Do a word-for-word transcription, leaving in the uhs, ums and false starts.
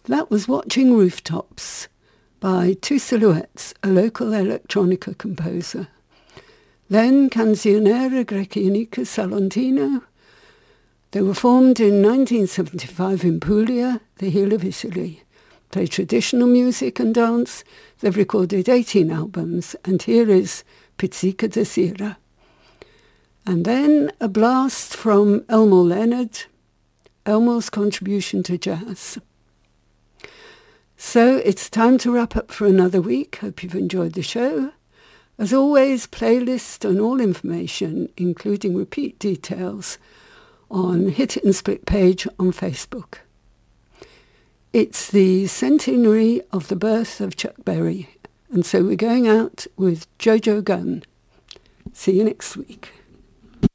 That was Watching Rooftops by Two Silhouettes, a local electronica composer. Then Canzionere Grecionica Salentino. They were formed in nineteen seventy-five in Puglia, the heel of Italy. Play traditional music and dance. They've recorded eighteen albums, and here is Pizzica de Sera. And then a blast from Elmore Leonard, Elmore's contribution to jazz. So it's time to wrap up for another week. Hope you've enjoyed the show. As always, playlist and all information, including repeat details, on Hit It and Split page on Facebook. It's the centenary of the birth of Chuck Berry, and so we're going out with Jojo Gunn. See you next week.